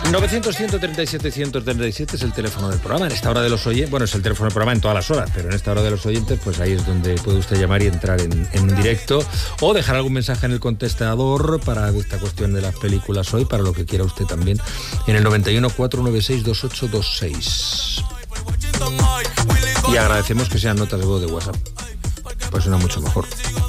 900-137-137 es el teléfono del programa. En esta hora de los oyentes, bueno, es el teléfono del programa en todas las horas, pero en esta hora de los oyentes, pues ahí es donde puede usted llamar y entrar en directo o dejar algún mensaje en el contestador para esta cuestión de las películas hoy, para lo que quiera usted también, en el 91-496-2826. Y agradecemos que sean notas de voz de WhatsApp, pues suena mucho mejor.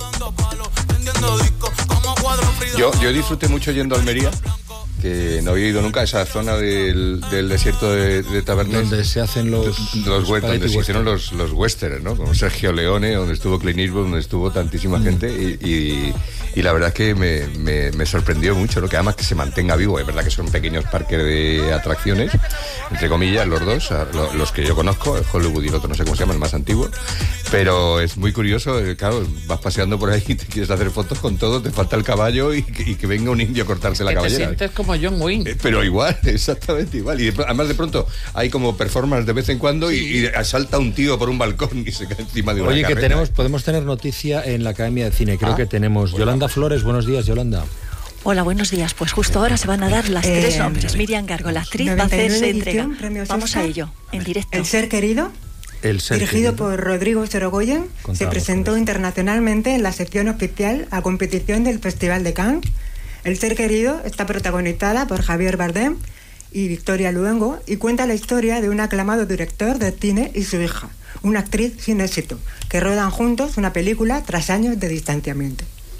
Yo disfruté mucho yendo a Almería, que no había ido nunca a esa zona del desierto de Tabernes, donde se hacen los donde se hicieron los westerns, ¿no? Como Sergio Leone, donde estuvo Clint Eastwood, donde estuvo tantísima gente y la verdad es que me sorprendió mucho, ¿no? Que además que se mantenga vivo. Es verdad que son pequeños parques de atracciones, entre comillas, los dos, los que yo conozco, el Hollywood y el otro no sé cómo se llama, el más antiguo, pero es muy curioso, claro, vas paseando por ahí y te quieres hacer fotos con todo, te falta el caballo y que venga un indio a cortarse la cabellera. Te sientes como John Wayne. Pero igual, exactamente igual. Y además de pronto hay como performance de vez en cuando y salta un tío por un balcón y se cae encima de una carreta. Oye, que podemos tener noticia en la Academia de Cine. Creo que tenemos. Bueno. Yolanda Flores, buenos días, Yolanda. Hola, buenos días. Pues justo ahora se van a dar las tres nombres. Miriam Gargo, la actriz, va a hacerse entrega. Vamos a ello, en directo. El ser querido, dirigido por Rodrigo Sorogoyen, se presentó internacionalmente en la sección oficial a competición del Festival de Cannes. El ser querido está protagonizada por Javier Bardem y Victoria Luengo y cuenta la historia de un aclamado director de cine y su hija, una actriz sin éxito, que rodan juntos una película tras años de distanciamiento.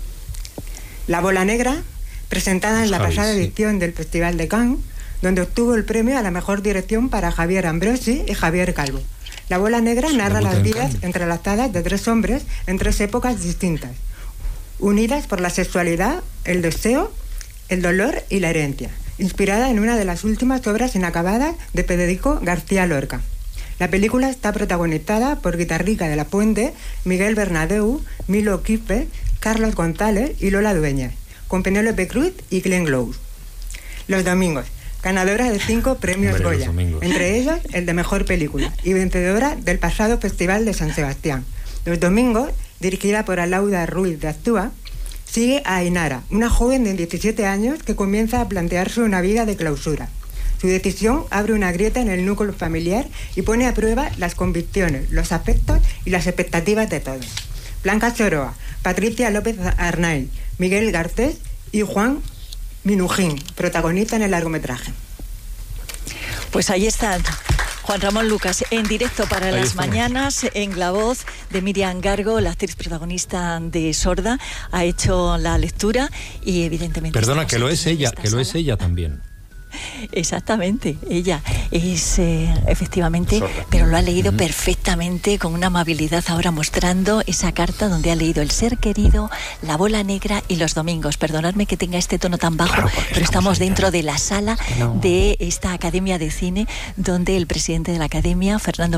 La Bola Negra, presentada en la pasada edición del Festival de Cannes, donde obtuvo el premio a la mejor dirección para Javier Ambrosi y Javier Calvo. La Bola Negra narra las vidas entrelazadas de tres hombres en tres épocas distintas, unidas por la sexualidad, el deseo, el dolor y la herencia, inspirada en una de las últimas obras inacabadas de Federico García Lorca. La película está protagonizada por Guitarrica de la Puente, Miguel Bernadeu, Milo Quispe, Carlos González y Lola Dueñas, con Penélope Cruz y Glenn Close. Los domingos, ganadora de 5 premios Goya, entre ellos el de Mejor Película, y vencedora del pasado Festival de San Sebastián. Los domingos, dirigida por Alauda Ruiz de Azúa, sigue a Ainara, una joven de 17 años que comienza a plantearse una vida de clausura. Su decisión abre una grieta en el núcleo familiar y pone a prueba las convicciones, los afectos y las expectativas de todos. Blanca Soroa, Patricia López Arnaiz, Miguel Garcés y Juan Minujín protagonizan el largometraje. Pues ahí están. Juan Ramón Lucas, en directo para las mañanas, en la voz de Miriam Gargo, la actriz protagonista de Sorda, ha hecho la lectura y evidentemente... Perdona, que lo es ella, también. Exactamente, ella es efectivamente sorda, pero lo ha leído perfectamente, con una amabilidad, ahora mostrando esa carta donde ha leído El ser querido, La Bola Negra y Los domingos. Perdonadme que tenga este tono tan bajo, pero estamos dentro de la sala de esta Academia de Cine, donde el presidente de la Academia, Fernando